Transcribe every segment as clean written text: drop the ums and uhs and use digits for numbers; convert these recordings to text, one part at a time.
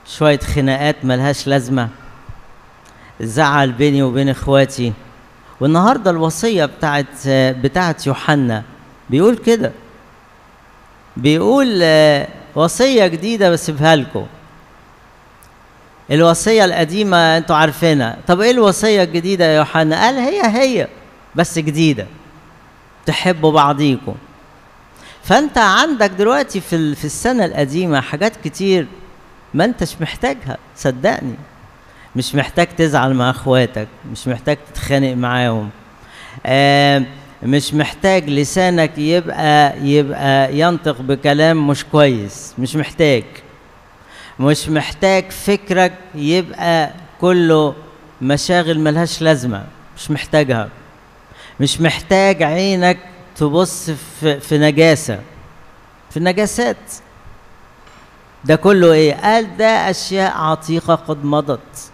شوية خناقات ملهاش لازمة، زعل بيني وبين اخواتي. والنهارده الوصية بتاعت يوحنا بيقول كده، بيقول وصية جديدة بسيبها لكم. الوصية القديمة انتوا عارفينها، طب ايه الوصية الجديدة يا يوحنا؟ قال هي بس جديدة، تحبوا بعضيكم. فانت عندك دلوقتي في السنة القديمة حاجات كتير ما انتش محتاجها، صدقني. مش محتاج تزعل مع اخواتك، مش محتاج تتخانق معاهم، مش محتاج لسانك يبقى ينطق بكلام مش كويس، مش محتاج فكرك يبقى كله مشاغل ملهاش لازمة، مش محتاجها. مش محتاج عينك تبص في نجاسة، في النجاسات. ده كله ايه؟ قال ده اشياء عتيقة قد مضت.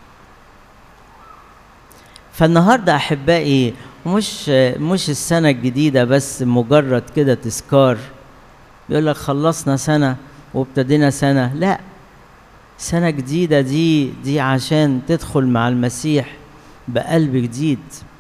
فالنهارده احبائي مش السنة الجديدة بس مجرد كده تذكار، يقول لك خلصنا سنة وابتدينا سنة. لا، سنة جديدة دي عشان تدخل مع المسيح بقلب جديد.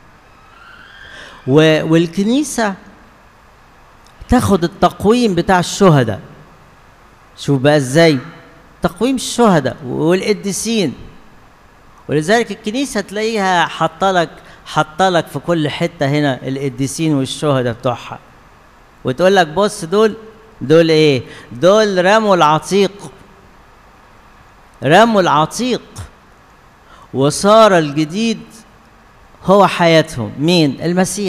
والكنيسة تاخد التقويم بتاع الشهداء. شوف بقى ازاي تقويم الشهداء والقديسين. ولذلك الكنيسة تلاقيها حطلك في كل حتة هنا القديسين والشهداء بتوعها، وتقول لك بص دول ايه؟ دول رموا العتيق وصار الجديد هو حياتهم. مين؟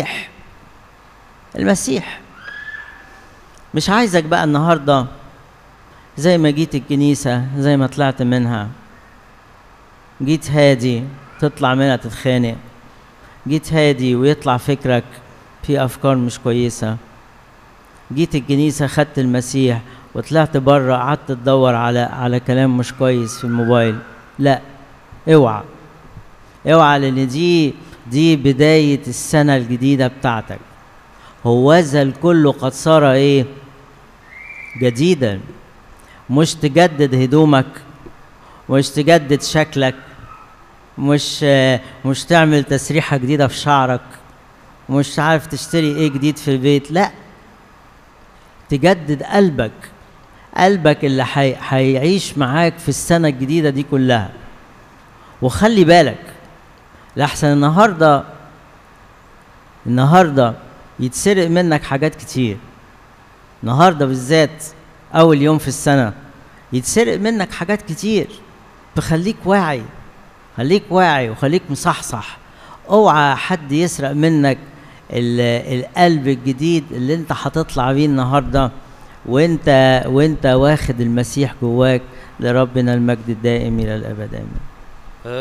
المسيح. مش عايزك بقى النهارده زي ما جيت الكنيسة، زي ما طلعت منها، جيت هادي تطلع منها تتخانق، جيت هادي ويطلع فكرك في أفكار مش كويسة. جيت الكنيسة خدت المسيح وطلعت بره قعدت تدور على كلام مش كويس في الموبايل. لا، اوعى، لأن دي بداية السنة الجديدة بتاعتك. هوذا الكل قد صار ايه؟ جديدا. مش تجدد هدومك، مش تجدد شكلك، مش تعمل تسريحة جديدة في شعرك، مش عارف تشتري ايه جديد في البيت. لا، تجدد قلبك اللي هيعيش معاك في السنة الجديدة دي كلها. وخلي بالك لحسن النهاردة يتسرق منك حاجات كتير. النهاردة بالذات أول يوم في السنة يتسرق منك حاجات كتير. فخليك واعي، وخليك مصحصح. اوعى حد يسرق منك القلب الجديد اللي انت هتطلع بيه النهارده، وانت واخد المسيح جواك. لربنا المجد الدائم الى الابد، امين.